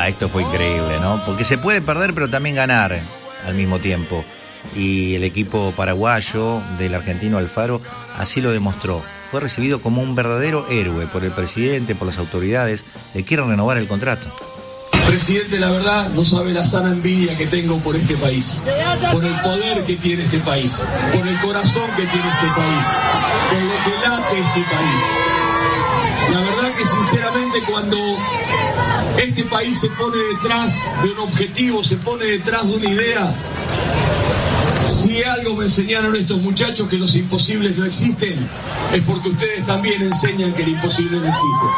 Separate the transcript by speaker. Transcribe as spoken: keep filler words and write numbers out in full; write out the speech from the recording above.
Speaker 1: Ah, esto fue increíble, ¿no? Porque se puede perder, pero también ganar al mismo tiempo. Y el equipo paraguayo del argentino Alfaro así lo demostró. Fue recibido como un verdadero héroe por el presidente, por las autoridades. Le quieren renovar el contrato.
Speaker 2: Presidente, la verdad, no sabe la sana envidia que tengo por este país, por el poder que tiene este país, por el corazón que tiene este país, por lo que late este país. La verdad que sinceramente cuando este país se pone detrás de un objetivo, se pone detrás de una idea, si algo me enseñaron estos muchachos que los imposibles no existen, es porque ustedes también enseñan que el imposible no existe.